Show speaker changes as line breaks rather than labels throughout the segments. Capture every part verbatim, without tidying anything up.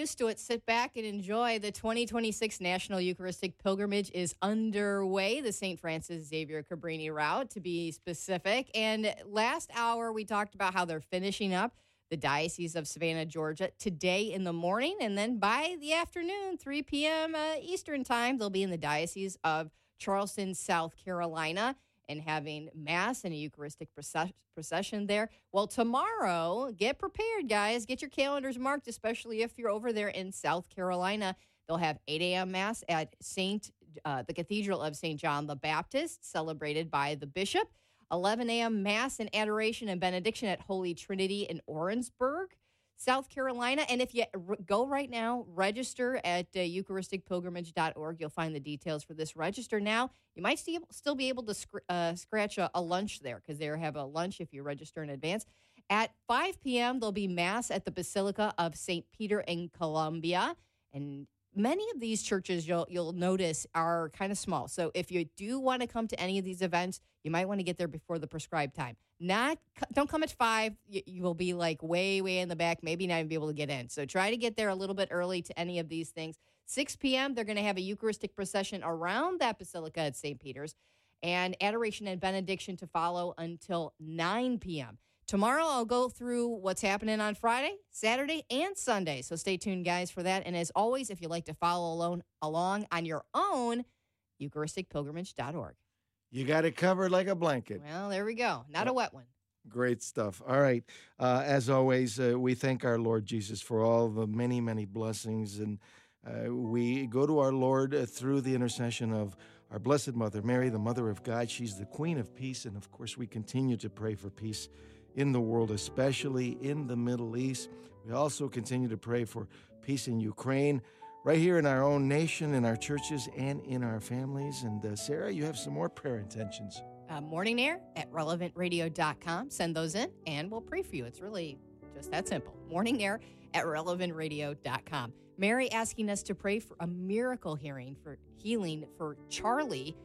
used to it, sit back and enjoy. The twenty twenty-six National Eucharistic Pilgrimage is underway, the Saint Francis Xavier Cabrini route, to be specific. And last hour, we talked about how they're finishing up the Diocese of Savannah, Georgia, today in the morning. And then by the afternoon, three p.m. Uh, Eastern time, they'll be in the Diocese of Charleston, South Carolina, and having Mass and a Eucharistic procession there. Well, tomorrow, get prepared, guys. Get your calendars marked, especially if you're over there in South Carolina. They'll have eight a.m. Mass at Saint uh, the Cathedral of Saint John the Baptist, celebrated by the bishop. eleven a.m. Mass and Adoration and Benediction at Holy Trinity in Orangeburg, South Carolina. And if you r- go right now, register at uh, Eucharistic Pilgrimage dot org. You'll find the details for this. Register now. You might st- still be able to sc- uh, scratch a, a lunch there, because they have a lunch if you register in advance. At five p.m., there'll be Mass at the Basilica of Saint Peter in Columbia. And many of these churches, you'll you'll notice, are kind of small. So if you do want to come to any of these events, you might want to get there before the prescribed time. Not don't come at five. You, you will be like way way in the back, maybe not even be able to get in. So try to get there a little bit early to any of these things. six p.m. they're going to have a Eucharistic procession around that Basilica at Saint Peter's, and Adoration and Benediction to follow until nine p.m. Tomorrow, I'll go through what's happening on Friday, Saturday, and Sunday. So stay tuned, guys, for that. And as always, if you'd like to follow along, along on your own, Eucharistic Pilgrimage dot org.
You got it covered like a blanket.
Well, there we go. Not a wet one.
Great stuff. All right. Uh, as always, uh, we thank our Lord Jesus for all the many, many blessings. And uh, we go to our Lord uh, through the intercession of our Blessed Mother, Mary, the Mother of God. She's the Queen of Peace. And, of course, we continue to pray for peace in the world, especially in the Middle East. We also continue to pray for peace in Ukraine, right here in our own nation, in our churches, and in our families. And uh, Sarah, you have some more prayer intentions.
Uh, morning air at relevant radio dot com. Send those in, and we'll pray for you. It's really just that simple. Morning air at relevant radio dot com. Mary asking us to pray for a miracle hearing for healing for Charlie.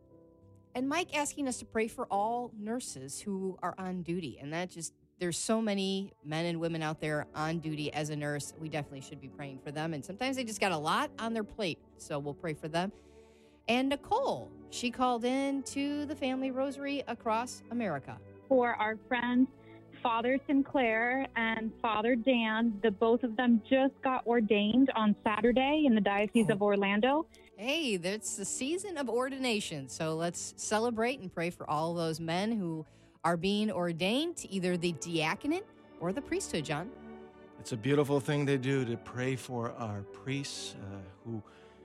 And Mike asking us to pray for all nurses who are on duty. And that just, there's so many men and women out there on duty as a nurse. We definitely should be praying for them. And sometimes they just got a lot on their plate. So we'll pray for them. And Nicole, she called in to the Family Rosary across America.
For our friends, Father Sinclair and Father Dan, the both of them just got ordained on Saturday in the Diocese oh. of Orlando.
Hey, it's the season of ordination, so let's celebrate and pray for all those men who are being ordained to either the diaconate or the priesthood, John.
It's a beautiful thing to do, to pray for our priests uh, who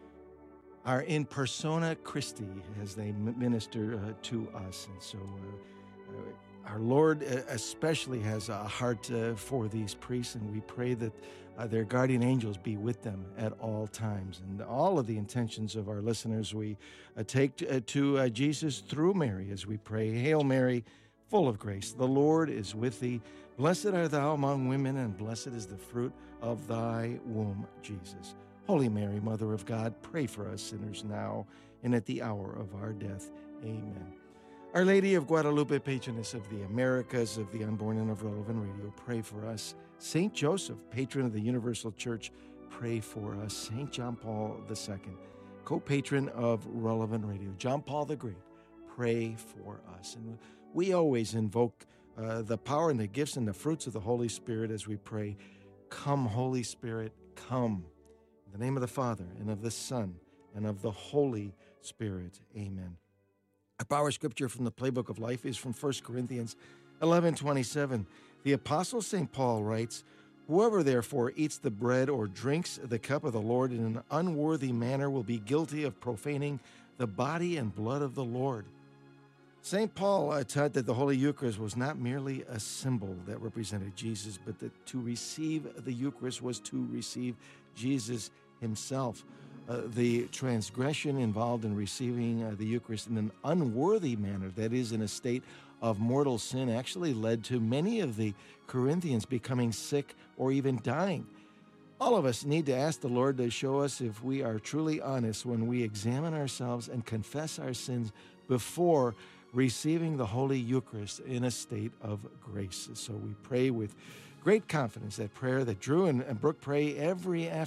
are in persona Christi as they minister uh, to us. And so uh, uh, our Lord especially has a heart uh, for these priests, and we pray that uh, their guardian angels be with them at all times. And all of the intentions of our listeners we uh, take to, uh, to uh, Jesus through Mary as we pray, Hail Mary, full of grace, the Lord is with thee. Blessed art thou among women, and blessed is the fruit of thy womb, Jesus. Holy Mary, Mother of God, pray for us sinners now and at the hour of our death. Amen. Our Lady of Guadalupe, patroness of the Americas, of the Unborn, and of Relevant Radio, pray for us. Saint Joseph, patron of the Universal Church, pray for us. Saint John Paul the Second, co-patron of Relevant Radio, John Paul the Great, pray for us. And we always invoke uh, the power and the gifts and the fruits of the Holy Spirit as we pray, Come, Holy Spirit, come. In the name of the Father, and of the Son, and of the Holy Spirit. Amen. Our power scripture from the Playbook of Life is from First Corinthians eleven twenty-seven. The Apostle Saint Paul writes, Whoever therefore eats the bread or drinks the cup of the Lord in an unworthy manner will be guilty of profaning the body and blood of the Lord. Saint Paul uh, taught that the Holy Eucharist was not merely a symbol that represented Jesus, but that to receive the Eucharist was to receive Jesus himself. Uh, the transgression involved in receiving uh, the Eucharist in an unworthy manner, that is, in a state of mortal sin, actually led to many of the Corinthians becoming sick or even dying. All of us need to ask the Lord to show us if we are truly honest when we examine ourselves and confess our sins before receiving the Holy Eucharist in a state of grace. So we pray with great confidence that prayer that Drew and, and Brooke pray every afternoon.